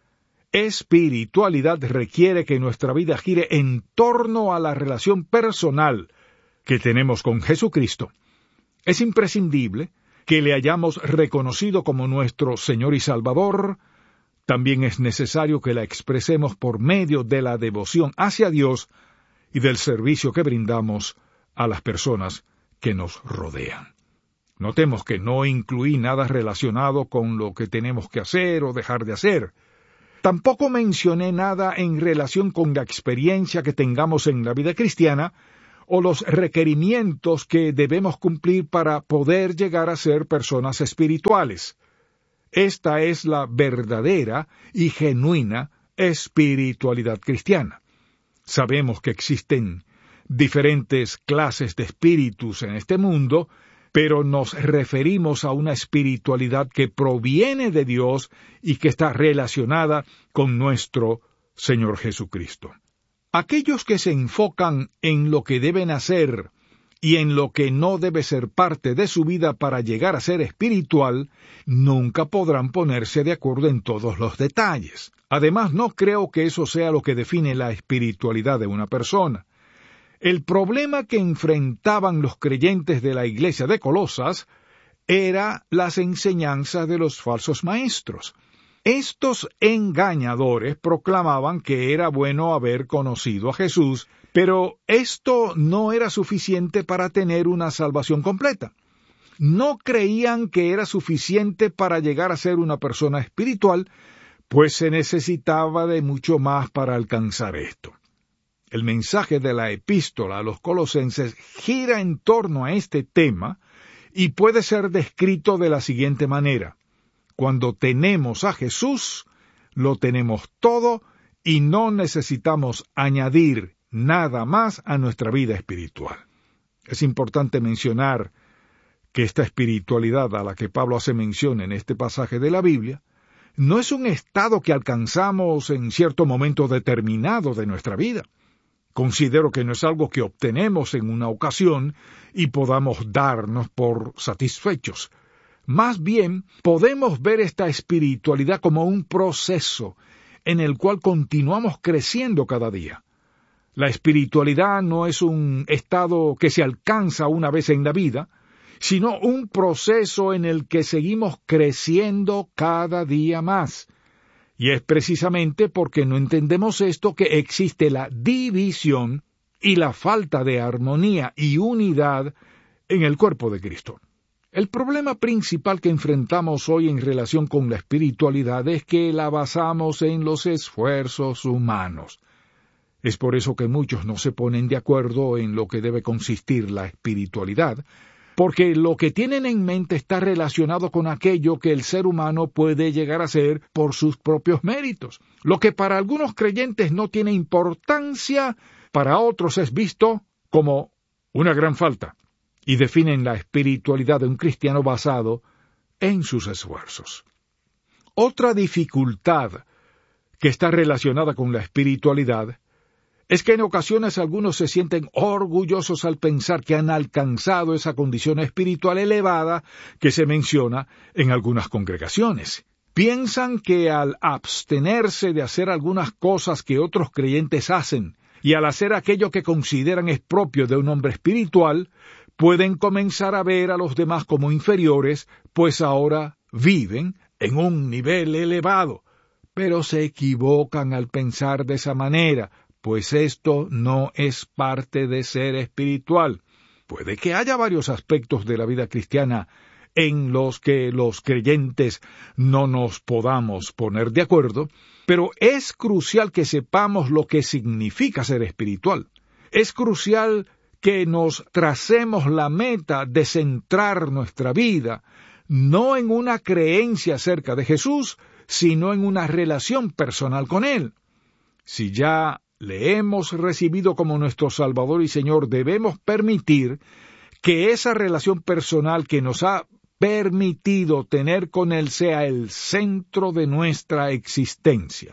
Espiritualidad requiere que nuestra vida gire en torno a la relación personal que tenemos con Jesucristo. Es imprescindible que le hayamos reconocido como nuestro Señor y Salvador. También es necesario que la expresemos por medio de la devoción hacia Dios y del servicio que brindamos a las personas que nos rodean. Notemos que no incluí nada relacionado con lo que tenemos que hacer o dejar de hacer. Tampoco mencioné nada en relación con la experiencia que tengamos en la vida cristiana o los requerimientos que debemos cumplir para poder llegar a ser personas espirituales. Esta es la verdadera y genuina espiritualidad cristiana. Sabemos que existen diferentes clases de espíritus en este mundo, pero nos referimos a una espiritualidad que proviene de Dios y que está relacionada con nuestro Señor Jesucristo. Aquellos que se enfocan en lo que deben hacer y en lo que no debe ser parte de su vida para llegar a ser espiritual, nunca podrán ponerse de acuerdo en todos los detalles. Además, no creo que eso sea lo que define la espiritualidad de una persona. El problema que enfrentaban los creyentes de la iglesia de Colosas era las enseñanzas de los falsos maestros. Estos engañadores proclamaban que era bueno haber conocido a Jesús, pero esto no era suficiente para tener una salvación completa. No creían que era suficiente para llegar a ser una persona espiritual, pues se necesitaba de mucho más para alcanzar esto. El mensaje de la epístola a los colosenses gira en torno a este tema y puede ser descrito de la siguiente manera. Cuando tenemos a Jesús, lo tenemos todo y no necesitamos añadir nada más a nuestra vida espiritual. Es importante mencionar que esta espiritualidad a la que Pablo hace mención en este pasaje de la Biblia no es un estado que alcanzamos en cierto momento determinado de nuestra vida. Considero que no es algo que obtenemos en una ocasión y podamos darnos por satisfechos. Más bien, podemos ver esta espiritualidad como un proceso en el cual continuamos creciendo cada día. La espiritualidad no es un estado que se alcanza una vez en la vida, sino un proceso en el que seguimos creciendo cada día más. Y es precisamente porque no entendemos esto que existe la división y la falta de armonía y unidad en el cuerpo de Cristo. El problema principal que enfrentamos hoy en relación con la espiritualidad es que la basamos en los esfuerzos humanos. Es por eso que muchos no se ponen de acuerdo en lo que debe consistir la espiritualidad, porque lo que tienen en mente está relacionado con aquello que el ser humano puede llegar a ser por sus propios méritos. Lo que para algunos creyentes no tiene importancia, para otros es visto como una gran falta, y definen la espiritualidad de un cristiano basado en sus esfuerzos. Otra dificultad que está relacionada con la espiritualidad es que en ocasiones algunos se sienten orgullosos al pensar que han alcanzado esa condición espiritual elevada que se menciona en algunas congregaciones. Piensan que al abstenerse de hacer algunas cosas que otros creyentes hacen y al hacer aquello que consideran es propio de un hombre espiritual, pueden comenzar a ver a los demás como inferiores, pues ahora viven en un nivel elevado. Pero se equivocan al pensar de esa manera, pues esto no es parte de ser espiritual. Puede que haya varios aspectos de la vida cristiana en los que los creyentes no nos podamos poner de acuerdo, pero es crucial que sepamos lo que significa ser espiritual. Es crucial que nos tracemos la meta de centrar nuestra vida, no en una creencia acerca de Jesús, sino en una relación personal con Él. Si ya le hemos recibido como nuestro Salvador y Señor, debemos permitir que esa relación personal que nos ha permitido tener con Él sea el centro de nuestra existencia.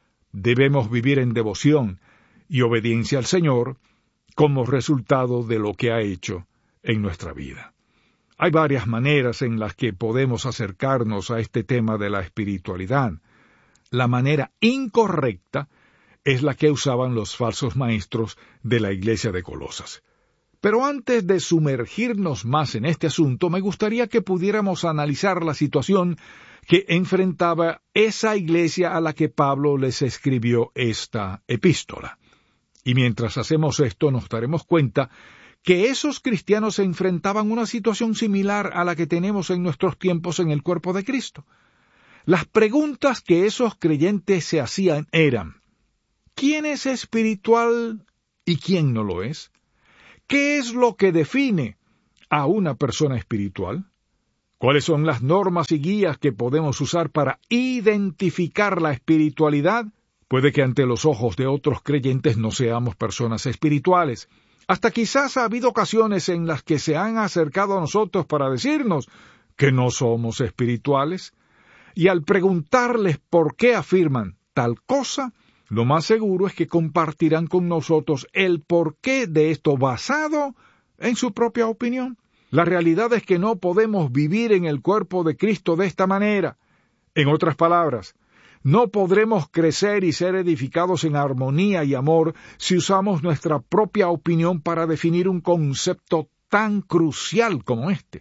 Debemos vivir en devoción y obediencia al Señor como resultado de lo que ha hecho en nuestra vida. Hay varias maneras en las que podemos acercarnos a este tema de la espiritualidad. La manera incorrecta es la que usaban los falsos maestros de la iglesia de Colosas. Pero antes de sumergirnos más en este asunto, me gustaría que pudiéramos analizar la situación que enfrentaba esa iglesia a la que Pablo les escribió esta epístola. Y mientras hacemos esto, nos daremos cuenta que esos cristianos se enfrentaban a una situación similar a la que tenemos en nuestros tiempos en el cuerpo de Cristo. Las preguntas que esos creyentes se hacían eran: ¿quién es espiritual y quién no lo es? ¿Qué es lo que define a una persona espiritual? ¿Cuáles son las normas y guías que podemos usar para identificar la espiritualidad? Puede que ante los ojos de otros creyentes no seamos personas espirituales. Hasta quizás ha habido ocasiones en las que se han acercado a nosotros para decirnos que no somos espirituales. Y al preguntarles por qué afirman tal cosa, lo más seguro es que compartirán con nosotros el porqué de esto basado en su propia opinión. La realidad es que no podemos vivir en el cuerpo de Cristo de esta manera. En otras palabras, no podremos crecer y ser edificados en armonía y amor si usamos nuestra propia opinión para definir un concepto tan crucial como este.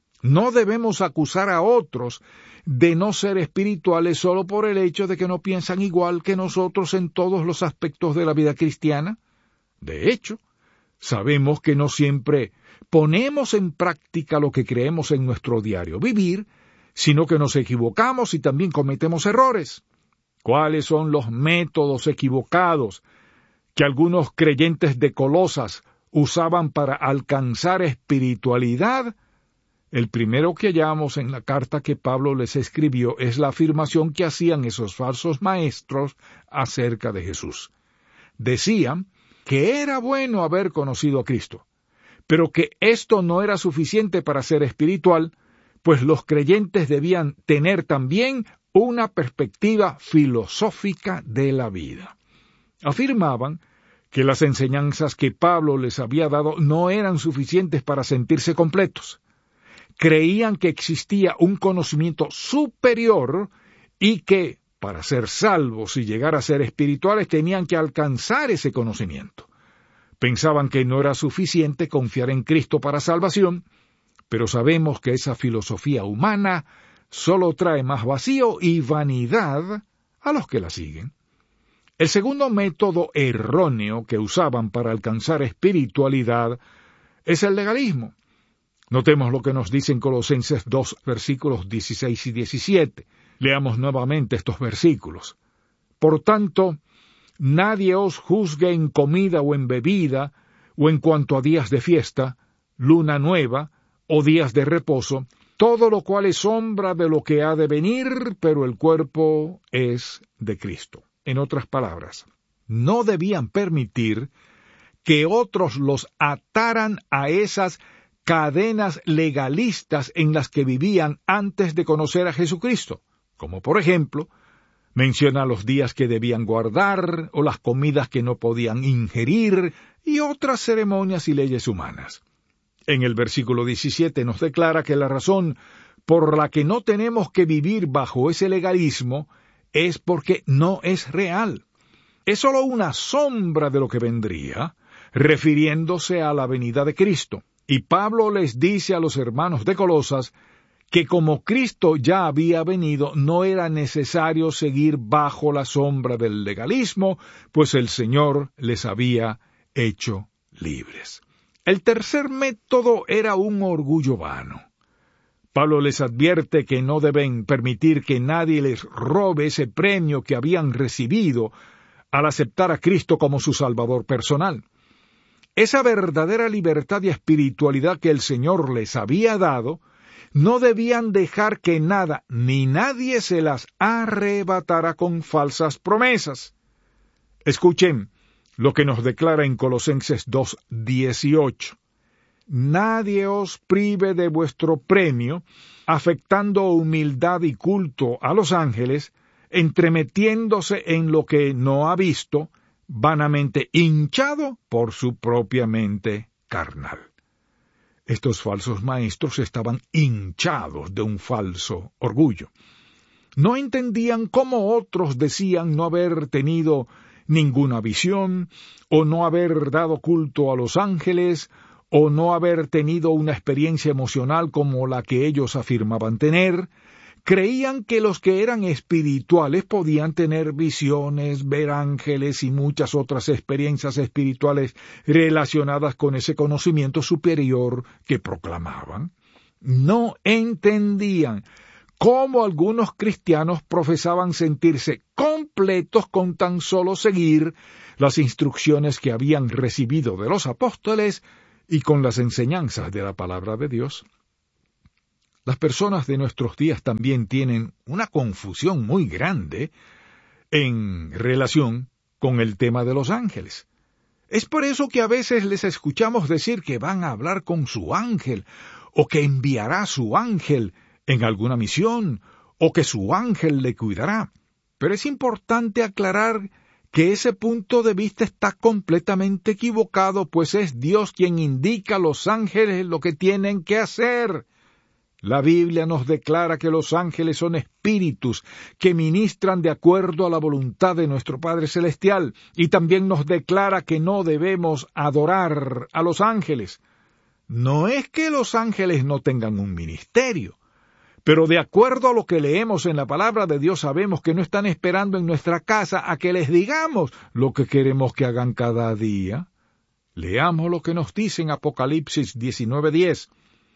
No debemos acusar a otros de no ser espirituales solo por el hecho de que no piensan igual que nosotros en todos los aspectos de la vida cristiana. De hecho, sabemos que no siempre ponemos en práctica lo que creemos en nuestro diario vivir, sino que nos equivocamos y también cometemos errores. ¿Cuáles son los métodos equivocados que algunos creyentes de Colosas usaban para alcanzar espiritualidad? El primero que hallamos en la carta que Pablo les escribió es la afirmación que hacían esos falsos maestros acerca de Jesús. Decían que era bueno haber conocido a Cristo, pero que esto no era suficiente para ser espiritual, pues los creyentes debían tener también una perspectiva filosófica de la vida. Afirmaban que las enseñanzas que Pablo les había dado no eran suficientes para sentirse completos. Creían que existía un conocimiento superior y que, para ser salvos y llegar a ser espirituales, tenían que alcanzar ese conocimiento. Pensaban que no era suficiente confiar en Cristo para salvación, pero sabemos que esa filosofía humana solo trae más vacío y vanidad a los que la siguen. El segundo método erróneo que usaban para alcanzar espiritualidad es el legalismo. Notemos lo que nos dice en Colosenses dos, versículos dieciséis y diecisiete. Leamos nuevamente estos versículos. Por tanto, nadie os juzgue en comida o en bebida, o en cuanto a días de fiesta, luna nueva, o días de reposo, todo lo cual es sombra de lo que ha de venir, pero el cuerpo es de Cristo. En otras palabras, no debían permitir que otros los ataran a esas cadenas legalistas en las que vivían antes de conocer a Jesucristo, como por ejemplo, menciona los días que debían guardar, o las comidas que no podían ingerir, y otras ceremonias y leyes humanas. En el versículo diecisiete nos declara que la razón por la que no tenemos que vivir bajo ese legalismo es porque no es real. Es solo una sombra de lo que vendría, refiriéndose a la venida de Cristo. Y Pablo les dice a los hermanos de Colosas que como Cristo ya había venido, no era necesario seguir bajo la sombra del legalismo, pues el Señor les había hecho libres. El tercer método era un orgullo vano. Pablo les advierte que no deben permitir que nadie les robe ese premio que habían recibido al aceptar a Cristo como su Salvador personal. Esa verdadera libertad y espiritualidad que el Señor les había dado, no debían dejar que nada ni nadie se las arrebatara con falsas promesas. Escuchen lo que nos declara en Colosenses dos dieciocho. Nadie os prive de vuestro premio, afectando humildad y culto a los ángeles, entremetiéndose en lo que no ha visto, vanamente hinchado por su propia mente carnal. Estos falsos maestros estaban hinchados de un falso orgullo. No entendían cómo otros decían no haber tenido ninguna visión, o no haber dado culto a los ángeles, o no haber tenido una experiencia emocional como la que ellos afirmaban tener. Creían que los que eran espirituales podían tener visiones, ver ángeles y muchas otras experiencias espirituales relacionadas con ese conocimiento superior que proclamaban. No entendían cómo algunos cristianos profesaban sentirse completos con tan solo seguir las instrucciones que habían recibido de los apóstoles y con las enseñanzas de la palabra de Dios. Las personas de nuestros días también tienen una confusión muy grande en relación con el tema de los ángeles. Es por eso que a veces les escuchamos decir que van a hablar con su ángel, o que enviará su ángel en alguna misión, o que su ángel le cuidará. Pero es importante aclarar que ese punto de vista está completamente equivocado, pues es Dios quien indica a los ángeles lo que tienen que hacer. La Biblia nos declara que los ángeles son espíritus que ministran de acuerdo a la voluntad de nuestro Padre Celestial, y también nos declara que no debemos adorar a los ángeles. No es que los ángeles no tengan un ministerio, pero de acuerdo a lo que leemos en la palabra de Dios sabemos que no están esperando en nuestra casa a que les digamos lo que queremos que hagan cada día. Leamos lo que nos dice en Apocalipsis diecinueve diez.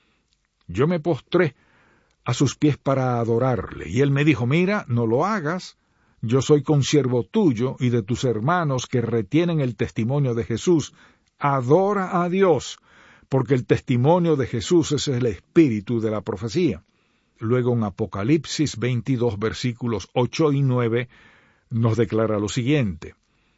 Yo me postré a sus pies para adorarle, y él me dijo, mira, no lo hagas, yo soy consiervo tuyo y de tus hermanos que retienen el testimonio de Jesús. Adora a Dios, porque el testimonio de Jesús es el espíritu de la profecía. Luego en Apocalipsis veintidós, versículos ocho y nueve, nos declara lo siguiente.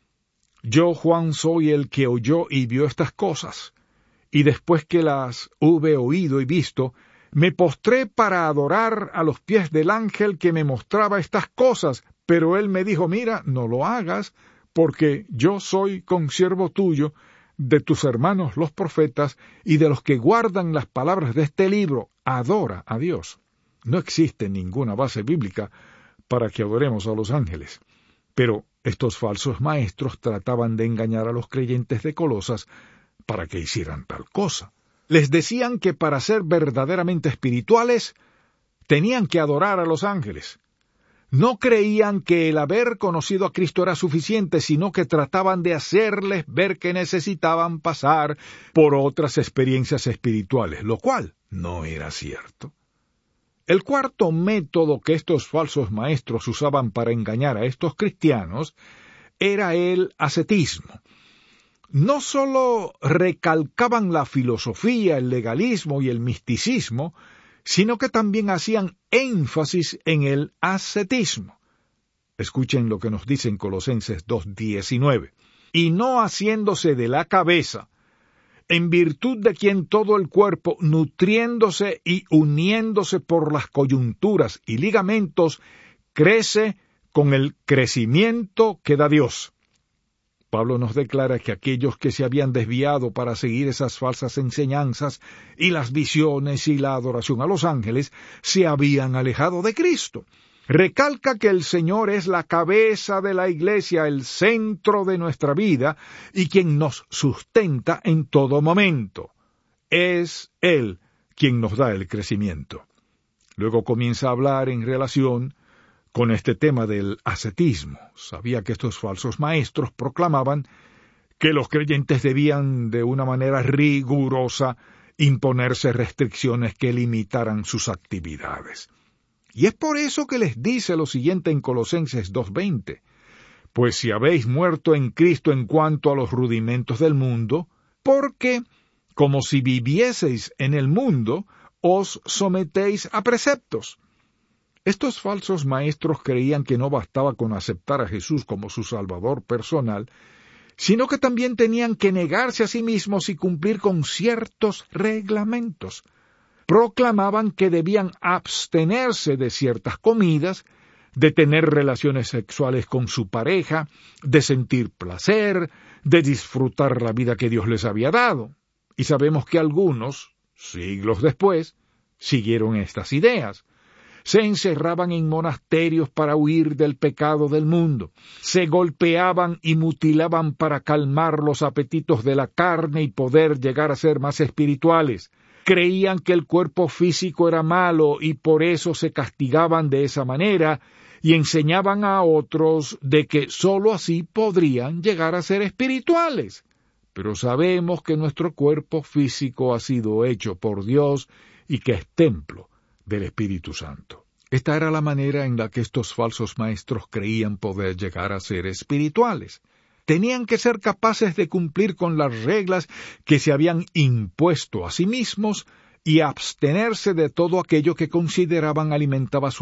Yo, Juan, soy el que oyó y vio estas cosas, y después que las hube oído y visto, me postré para adorar a los pies del ángel que me mostraba estas cosas, pero él me dijo, mira, no lo hagas, porque yo soy consiervo tuyo, de tus hermanos los profetas, y de los que guardan las palabras de este libro. Adora a Dios. No existe ninguna base bíblica para que adoremos a los ángeles, pero estos falsos maestros trataban de engañar a los creyentes de Colosas para que hicieran tal cosa. Les decían que para ser verdaderamente espirituales tenían que adorar a los ángeles. No creían que el haber conocido a Cristo era suficiente, sino que trataban de hacerles ver que necesitaban pasar por otras experiencias espirituales, lo cual no era cierto. El cuarto método que estos falsos maestros usaban para engañar a estos cristianos era el ascetismo. No sólo recalcaban la filosofía, el legalismo y el misticismo, sino que también hacían énfasis en el ascetismo. Escuchen lo que nos dice en Colosenses dos diecinueve. Y no haciéndose de la cabeza, en virtud de quien todo el cuerpo, nutriéndose y uniéndose por las coyunturas y ligamentos, crece con el crecimiento que da Dios. Pablo nos declara que aquellos que se habían desviado para seguir esas falsas enseñanzas y las visiones y la adoración a los ángeles se habían alejado de Cristo. Recalca que el Señor es la cabeza de la Iglesia, el centro de nuestra vida y quien nos sustenta en todo momento. Es Él quien nos da el crecimiento. Luego comienza a hablar en relación con este tema del ascetismo. Sabía que estos falsos maestros proclamaban que los creyentes debían de una manera rigurosa imponerse restricciones que limitaran sus actividades. Y es por eso que les dice lo siguiente en Colosenses dos veinte. Pues si habéis muerto en Cristo en cuanto a los rudimentos del mundo, porque, como si vivieseis en el mundo, os sometéis a preceptos. Estos falsos maestros creían que no bastaba con aceptar a Jesús como su Salvador personal, sino que también tenían que negarse a sí mismos y cumplir con ciertos reglamentos. Proclamaban que debían abstenerse de ciertas comidas, de tener relaciones sexuales con su pareja, de sentir placer, de disfrutar la vida que Dios les había dado. Y sabemos que algunos, siglos después, siguieron estas ideas. Se encerraban en monasterios para huir del pecado del mundo, se golpeaban y mutilaban para calmar los apetitos de la carne y poder llegar a ser más espirituales, creían que el cuerpo físico era malo y por eso se castigaban de esa manera, y enseñaban a otros de que sólo así podrían llegar a ser espirituales. Pero sabemos que nuestro cuerpo físico ha sido hecho por Dios y que es templo del Espíritu Santo. Esta era la manera en la que estos falsos maestros creían poder llegar a ser espirituales. Tenían que ser capaces de cumplir con las reglas que se habían impuesto a sí mismos y abstenerse de todo aquello que consideraban alimentaba su